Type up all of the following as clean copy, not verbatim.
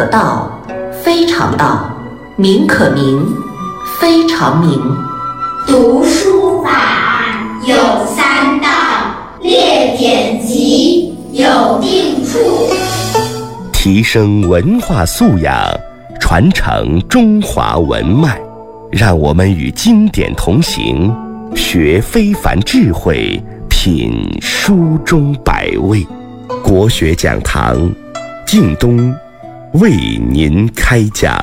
可道，非常道；名可名，非常名。 读书法有三到，列典籍有定处。 提升文化素养，传承中华文脉，让我们与经典同行，学非凡智慧，品书中百味。国学讲堂，靳东为您开讲。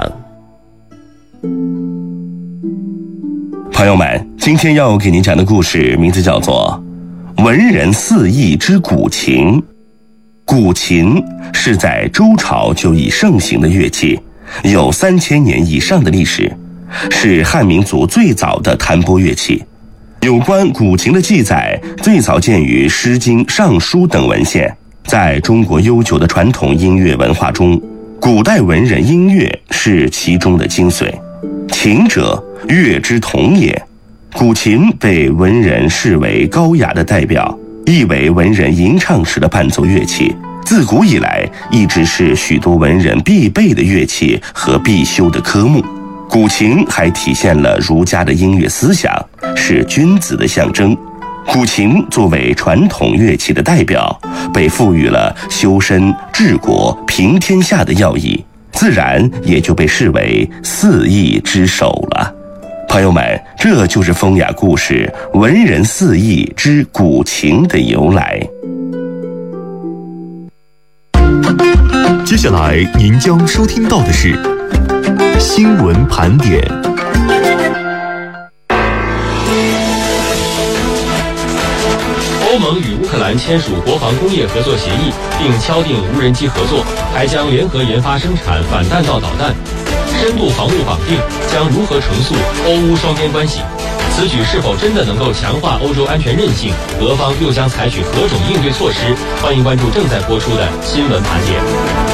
朋友们，今天要给您讲的故事名字叫做《文人四艺之古琴》。古琴是在周朝就已盛行的乐器，有3000年以上的历史，是汉民族最早的弹拨乐器。有关古琴的记载最早见于《诗经》《尚书》等文献。在中国悠久的传统音乐文化中，古代文人音乐是其中的精髓。琴者，乐之统也。古琴被文人视为高雅的代表，亦为文人吟唱时的伴奏乐器，自古以来一直是许多文人必备的乐器和必修的科目。古琴还体现了儒家的音乐思想，是君子的象征。古琴作为传统乐器的代表，被赋予了修身治国平天下的要义，自然也就被视为四艺之首了。朋友们，这就是风雅故事文人四艺之古琴的由来。 接下来您将收听到的是新闻盘点。 欧盟与乌克兰签署国防工业合作协议，并敲定无人机合作，还将联合研发生产反弹道导弹。深度防务绑定将如何重塑欧乌双边关系？此举是否真的能够强化欧洲安全韧性？俄方又将采取何种应对措施？欢迎关注正在播出的新闻盘点。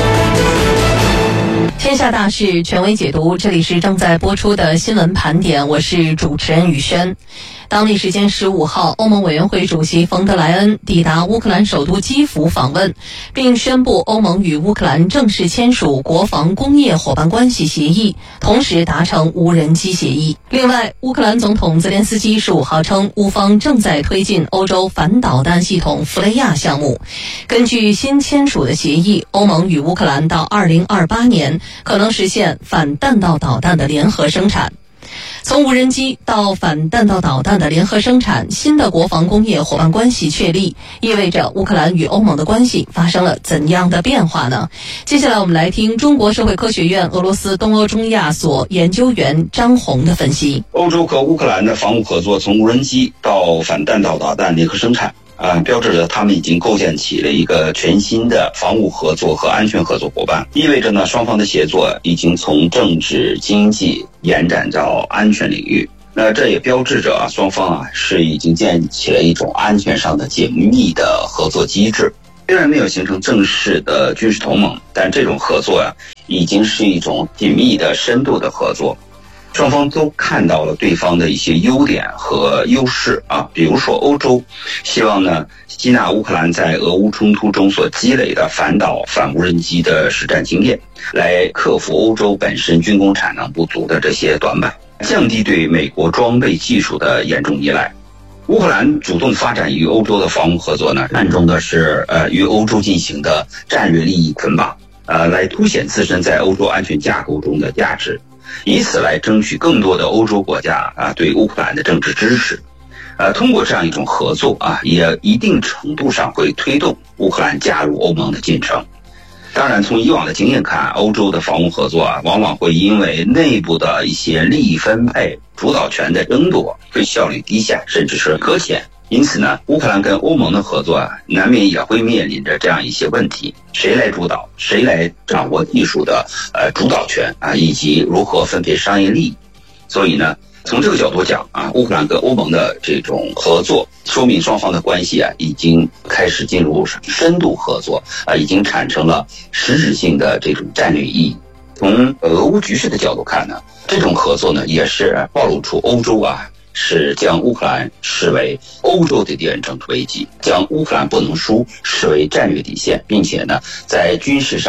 天下大事，权威解读，这里是正在播出的新闻盘点，我是主持人宇轩。当地时间15号，欧盟委员会主席冯德莱恩抵达乌克兰首都基辅访问，并宣布欧盟与乌克兰正式签署国防工业伙伴关系协议，同时达成无人机协议。另外，乌克兰总统泽连斯基15号称，乌方正在推进欧洲反导弹系统弗雷亚项目。根据新签署的协议，欧盟与乌克兰到2028年可能实现反弹道导弹的联合生产。从无人机到反弹道导弹的联合生产，新的国防工业伙伴关系确立，意味着乌克兰与欧盟的关系发生了怎样的变化呢？接下来我们来听中国社会科学院俄罗斯东欧中亚所研究员张红的分析。 欧洲和乌克兰的防务合作从无人机到反弹道导弹联合生产，标志着他们已经构建起了一个全新的防务合作和安全合作伙伴，意味着呢，双方的协作已经从政治经济延展到安全领域。那这也标志着双方是已经建立起了一种安全上的紧密的合作机制。虽然没有形成正式的军事同盟，但这种合作已经是一种紧密的深度的合作。双方都看到了对方的一些优点和优势比如说欧洲希望呢吸纳乌克兰在俄乌冲突中所积累的反导反无人机的实战经验，来克服欧洲本身军工产能不足的这些短板，降低对美国装备技术的严重依赖。乌克兰主动发展与欧洲的防务合作呢，看重的是与欧洲进行的战略利益捆绑，来凸显自身在欧洲安全架构中的价值，以此来争取更多的欧洲国家对乌克兰的政治支持。通过这样一种合作也一定程度上会推动乌克兰加入欧盟的进程。当然，从以往的经验看，欧洲的防务合作往往会因为内部的一些利益分配、主导权的争夺，会效率低下，甚至是搁浅。因此呢，乌克兰跟欧盟的合作难免也会面临着这样一些问题：谁来主导，谁来掌握技术的主导权以及如何分配商业利益。所以呢，从这个角度讲乌克兰跟欧盟的这种合作，说明双方的关系已经开始进入深度合作已经产生了实质性的这种战略意义。从俄乌局势的角度看呢，这种合作呢也是暴露出欧洲是将乌克兰视为欧洲的敌人政治危机，将乌克兰不能输视为战略底线，并且呢，在军事上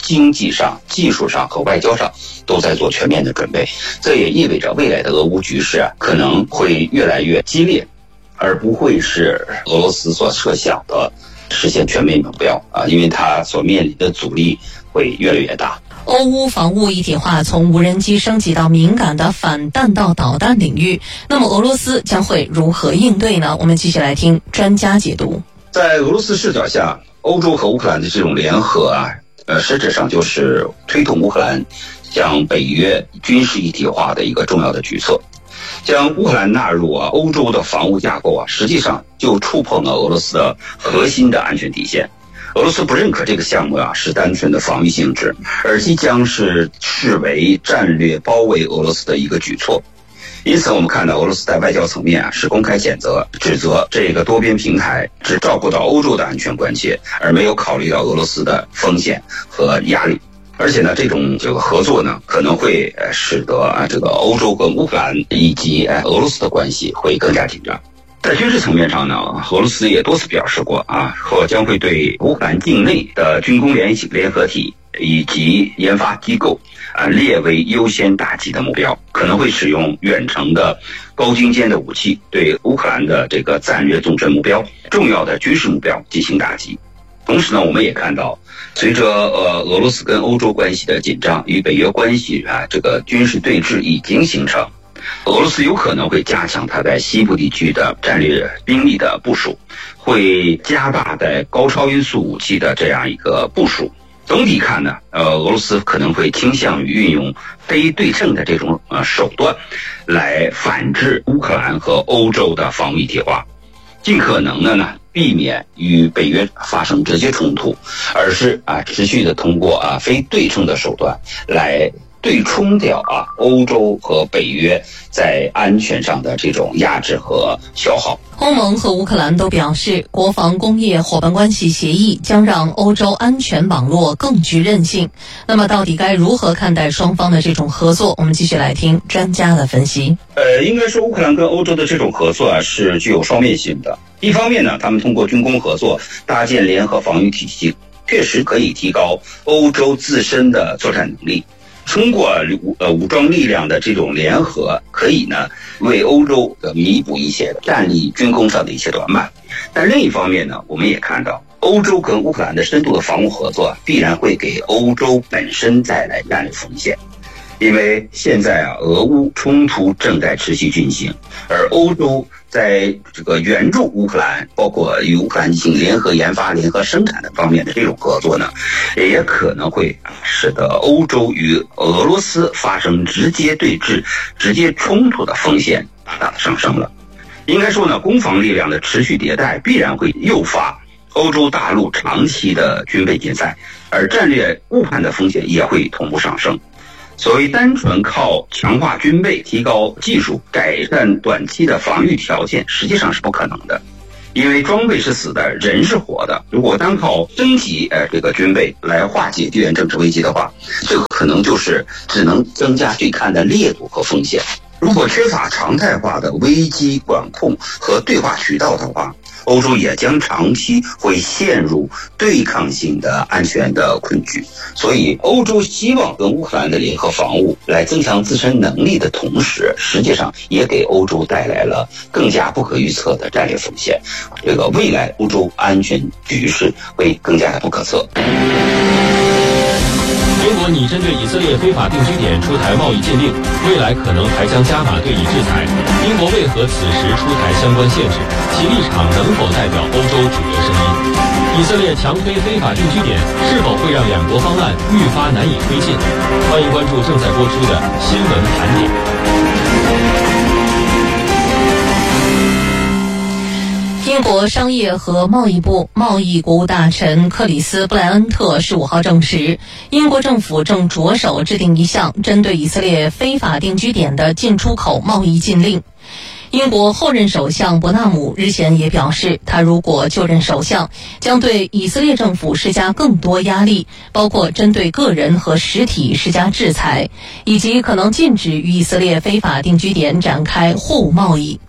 经济上、技术上和外交上都在做全面的准备。这也意味着未来的俄乌局势可能会越来越激烈，而不会是俄罗斯所设想的实现全面目标因为它所面临的阻力会越来越大。 欧乌防务一体化从无人机升级到敏感的反弹道导弹领域，那么俄罗斯将会如何应对呢？我们继续来听专家解读。 在俄罗斯视角下，欧洲和乌克兰的这种联合实质上就是推动乌克兰向北约军事一体化的一个重要的举措。将乌克兰纳入欧洲的防务架构实际上就触碰了俄罗斯的核心的安全底线。俄罗斯不认可这个项目是单纯的防御性质，而即将是视为战略包围俄罗斯的一个举措。因此我们看到俄罗斯在外交层面是公开谴责指责这个多边平台只照顾到欧洲的安全关切，而没有考虑到俄罗斯的风险和压力。而且呢，这种合作呢，可能会使得这个欧洲跟乌克兰以及俄罗斯的关系会更加紧张。在军事层面上呢，俄罗斯也多次表示过将会对乌克兰境内的军工联合体以及研发机构列为优先打击的目标，可能会使用远程的高精尖的武器对乌克兰的这个战略纵深目标、重要的军事目标进行打击。同时呢，我们也看到，随着俄罗斯跟欧洲关系的紧张与北约关系这个军事对峙已经形成，俄罗斯有可能会加强它在西部地区的战略兵力的部署，会加大在高超音速武器的这样一个部署。总体看呢，俄罗斯可能会倾向于运用非对称的这种手段来反制乌克兰和欧洲的防御一体化，尽可能的呢避免与北约发生直接冲突，而是持续的通过非对称的手段来对冲掉欧洲和北约在安全上的这种压制和消耗。 欧盟和乌克兰都表示，国防工业伙伴关系协议将让欧洲安全网络更具韧性。那么到底该如何看待双方的这种合作？我们继续来听专家的分析。 应该说乌克兰跟欧洲的这种合作是具有双面性的。一方面呢，他们通过军工合作搭建联合防御体系，确实可以提高欧洲自身的作战能力。通过武装力量的这种联合，可以呢为欧洲弥补一些战力军工上的一些短板。但另一方面呢，我们也看到欧洲跟乌克兰的深度的防务合作必然会给欧洲本身带来战略风险。因为现在俄乌冲突正在持续进行，而欧洲在这个援助乌克兰，包括与乌克兰进行联合研发、联合生产的方面的这种合作呢，也可能会使得欧洲与俄罗斯发生直接对峙、直接冲突的风险大大的上升了。应该说呢，攻防力量的持续迭代必然会诱发欧洲大陆长期的军备竞赛，而战略误判的风险也会同步上升。所谓单纯靠强化军备、提高技术、改善短期的防御条件，实际上是不可能的。因为装备是死的，人是活的。如果单靠升级这个军备来化解地缘政治危机的话，这个可能就是只能增加对抗的烈度和风险。如果缺乏常态化的危机管控和对话渠道的话，欧洲也将长期会陷入对抗性的安全的困局。所以欧洲希望跟乌克兰的联合防务来增强自身能力的同时，实际上也给欧洲带来了更加不可预测的战略风险。这个未来欧洲安全局势会更加的不可测。 英国拟针对以色列非法定居点出台贸易禁令，未来可能还将加码对以制裁。英国为何此时出台相关限制？其立场能否代表欧洲主流声音？以色列强推非法定居点，是否会让两国方案愈发难以推进？欢迎关注正在播出的新闻盘点。 英国商业和贸易部贸易国务大臣克里斯·布莱恩特15号证实，英国政府正着手制定一项针对以色列非法定居点的进出口贸易禁令。英国后任首相伯纳姆日前也表示，他如果就任首相，将对以色列政府施加更多压力，包括针对个人和实体施加制裁，以及可能禁止与以色列非法定居点展开货物贸易。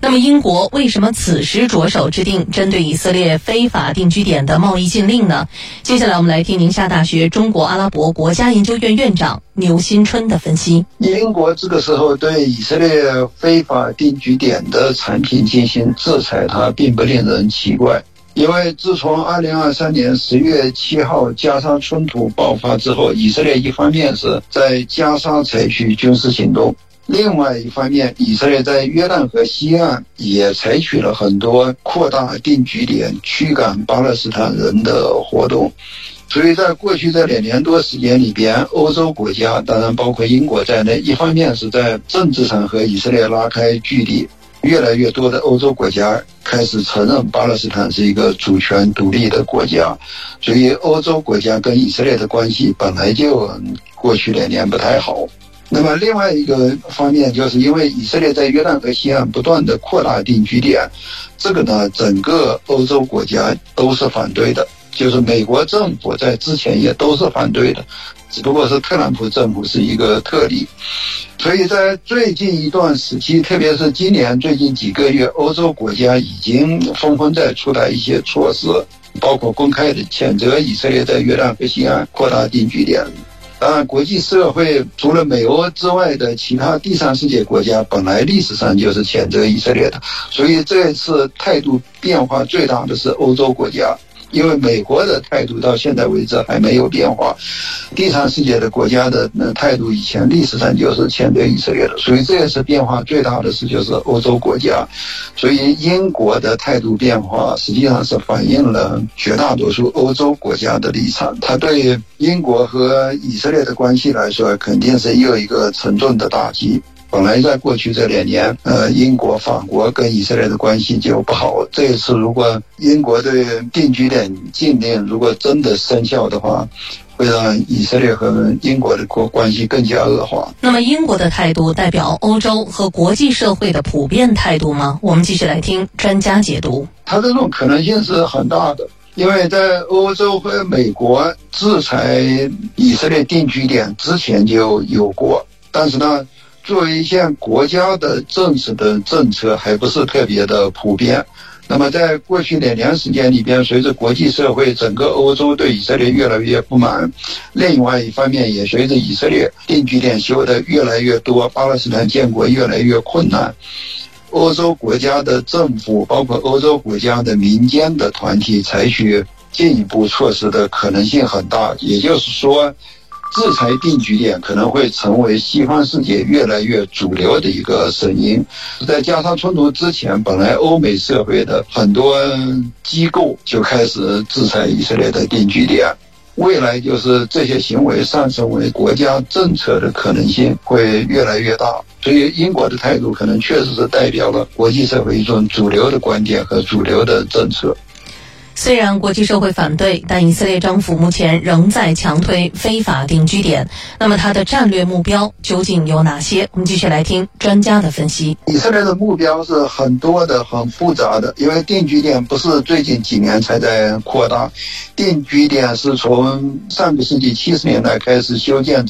那么英国为什么此时着手制定针对以色列非法定居点的贸易禁令呢？接下来我们来听宁夏大学中国阿拉伯国家研究院院长牛新春的分析。 英国这个时候对以色列非法定居点的产品进行制裁，它并不令人奇怪。因为自从2023年10月7号加沙冲突爆发之后，以色列一方面是在加沙采取军事行动，另外一方面以色列在约旦河西岸也采取了很多扩大定居点、驱赶巴勒斯坦人的活动。所以在过去这2年多时间里边，欧洲国家当然包括英国在内，一方面是在政治上和以色列拉开距离，越来越多的欧洲国家开始承认巴勒斯坦是一个主权独立的国家，所以欧洲国家跟以色列的关系本来就过去2年不太好。那么另外一个方面，就是因为以色列在约旦河西岸不断的扩大定居点，这个呢整个欧洲国家都是反对的，就是美国政府在之前也都是反对的，只不过是特朗普政府是一个特例。所以在最近一段时期，特别是今年最近几个月，欧洲国家已经纷纷在出台一些措施，包括公开的谴责以色列在约旦河西岸扩大定居点。当然国际社会除了美欧之外的其他第三世界国家本来历史上就是谴责以色列的，所以这一次态度变化最大的是欧洲国家，因为美国的态度到现在为止还没有变化，第三世界的国家的态度以前历史上就是谴责以色列的，所以这一次变化最大的是就是欧洲国家。所以英国的态度变化实际上是反映了绝大多数欧洲国家的立场，它对英国和以色列的关系来说肯定是又一个沉重的打击。本来在过去这2年，英国、法国跟以色列的关系就不好。这一次如果英国对定居点禁令如果真的生效的话，会让以色列和英国的关系更加恶化。 那么英国的态度代表欧洲和国际社会的普遍态度吗？我们继续来听专家解读。 它这种可能性是很大的，因为在欧洲和美国制裁以色列定居点之前就有过，但是呢作为一项国家的正式的政策还不是特别的普遍。那么在过去2年时间里边，随着国际社会整个欧洲对以色列越来越不满，另外一方面也随着以色列定居点修的越来越多，巴勒斯坦建国越来越困难，欧洲国家的政府包括欧洲国家的民间的团体采取进一步措施的可能性很大。也就是说制裁定居点可能会成为西方世界越来越主流的一个声音。在加沙冲突之前，本来欧美社会的很多机构就开始制裁以色列的定居点，未来就是这些行为上升为国家政策的可能性会越来越大。所以英国的态度可能确实是代表了国际社会一种主流的观点和主流的政策。 虽然国际社会反对，但以色列政府目前仍在强推非法定居点。那么它的战略目标究竟有哪些？我们继续来听专家的分析。 以色列的目标是很多的、很复杂的，因为定居点不是最近几年才在扩大，定居点是从上个世纪70年代开始修建